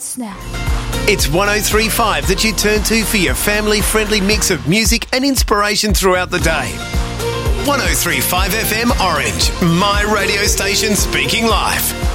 Snap. It's 103.5 that you turn to for your family-friendly mix of music and inspiration throughout the day. 103.5 FM Orange, my radio station speaking life.